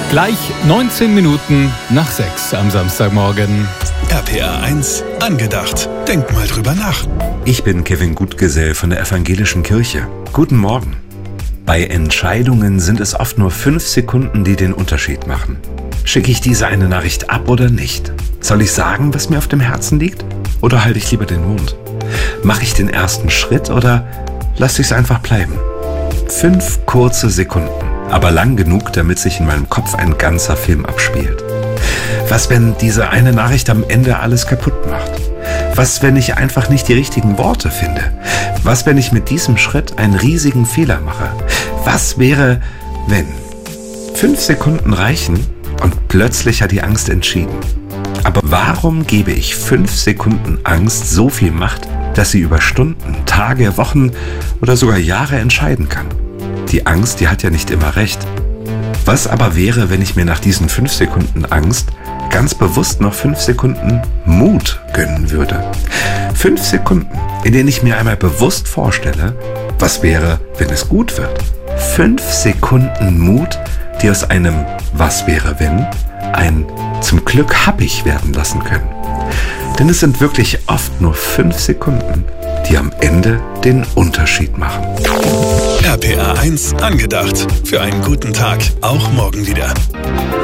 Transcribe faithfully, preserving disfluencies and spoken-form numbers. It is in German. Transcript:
Gleich neunzehn Minuten nach sechs am Samstagmorgen. R P R eins angedacht. Denk mal drüber nach. Ich bin Kevin Gutgesell von der Evangelischen Kirche. Guten Morgen. Bei Entscheidungen sind es oft nur fünf Sekunden, die den Unterschied machen. Schicke ich diese eine Nachricht ab oder nicht? Soll ich sagen, was mir auf dem Herzen liegt? Oder halte ich lieber den Mund? Mache ich den ersten Schritt oder lasse ich es einfach bleiben? Fünf kurze Sekunden, aber lang genug, damit sich in meinem Kopf ein ganzer Film abspielt. Was, wenn diese eine Nachricht am Ende alles kaputt macht? Was, wenn ich einfach nicht die richtigen Worte finde? Was, wenn ich mit diesem Schritt einen riesigen Fehler mache? Was wäre, wenn? Fünf Sekunden reichen und plötzlich hat die Angst entschieden. Aber warum gebe ich fünf Sekunden Angst so viel Macht, dass sie über Stunden, Tage, Wochen oder sogar Jahre entscheiden kann? Die Angst, die hat ja nicht immer recht. Was aber wäre, wenn ich mir nach diesen fünf Sekunden Angst ganz bewusst noch fünf Sekunden Mut gönnen würde? Fünf Sekunden, in denen ich mir einmal bewusst vorstelle, was wäre, wenn es gut wird? Fünf Sekunden Mut, die aus einem Was wäre wenn ein Zum Glück hab ich werden lassen können. Denn es sind wirklich oft nur fünf Sekunden, die am Ende den Unterschied machen. R P R eins angedacht. Für einen guten Tag, auch morgen wieder.